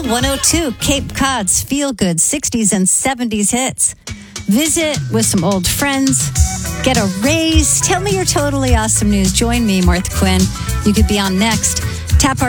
102, Cape Cod's feel-good 60s and 70s hits. Visit with some old friends. Get a raise. Tell me your totally awesome news. Join me, Martha Quinn. You could be on next. Tap our